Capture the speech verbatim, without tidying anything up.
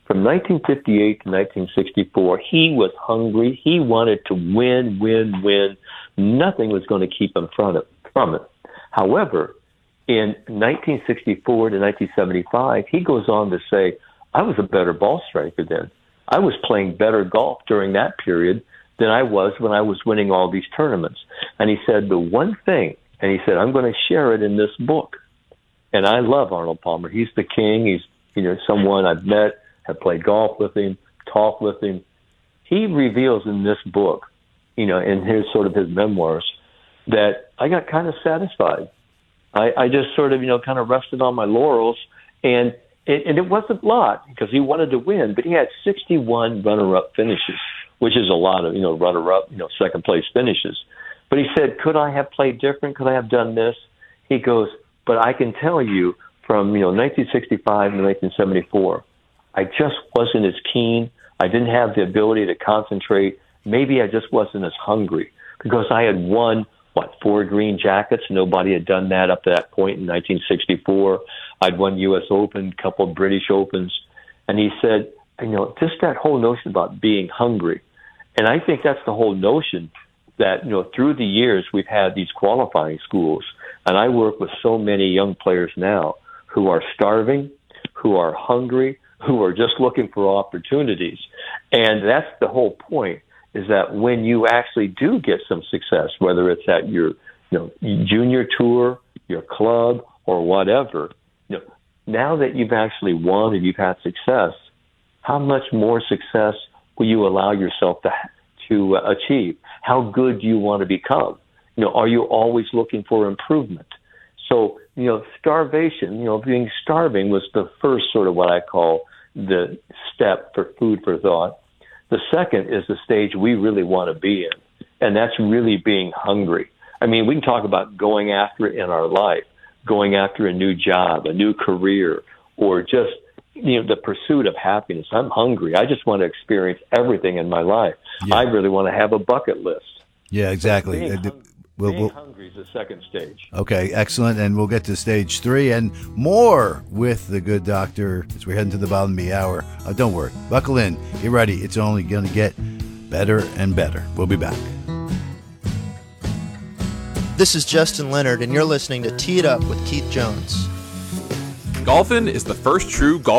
from nineteen fifty-eight to nineteen sixty-four, he was hungry. He wanted to win, win, win. Nothing was going to keep him from it. From it. However, in nineteen sixty-four to nineteen seventy-five, he goes on to say, I was a better ball striker then. I was playing better golf during that period than I was when I was winning all these tournaments. And he said the one thing, and he said, I'm going to share it in this book. And I love Arnold Palmer. He's the king. He's, you know, someone I've met, have played golf with him, talked with him. He reveals in this book, you know, in his sort of his memoirs, that I got kind of satisfied. I, I just sort of, you know, kind of rested on my laurels, and it, and it wasn't a lot because he wanted to win, but he had sixty-one runner-up finishes, which is a lot of, you know, runner-up, you know, second-place finishes. But he said, could I have played different? Could I have done this? He goes, but I can tell you from, you know, nineteen sixty-five to nineteen seventy-four, I just wasn't as keen. I didn't have the ability to concentrate. Maybe I just wasn't as hungry because I had won, what, four green jackets. Nobody had done that up to that point in nineteen sixty-four. I'd won U S Open, a couple of British Opens. And he said, you know, just that whole notion about being hungry. And I think that's the whole notion that, you know, through the years we've had these qualifying schools. And I work with so many young players now who are starving, who are hungry, who are just looking for opportunities. And that's the whole point, is that when you actually do get some success, whether it's at your, you know, junior tour, your club, or whatever, you know, now that you've actually won and you've had success, how much more success will you allow yourself to to uh, achieve? How good do you want to become? You know, are you always looking for improvement? So, you know, starvation, you know, being starving was the first sort of what I call the step for food for thought. The second is the stage we really want to be in, and that's really being hungry. I mean, we can talk about going after it in our life, going after a new job, a new career, or just, you know, the pursuit of happiness. I'm hungry. I just want to experience everything in my life. Yeah. I really want to have a bucket list. Yeah, exactly. Being, uh, hung- we'll, being we'll, hungry is the second stage. Okay, excellent. And we'll get to stage three and more with the good doctor as we're heading to the bottom of the hour. Uh, don't worry. Buckle in. Get ready. It's only going to get better and better. We'll be back. This is Justin Leonard, and you're listening to Tee It Up with Keith Jones. Golfin' is the first true golf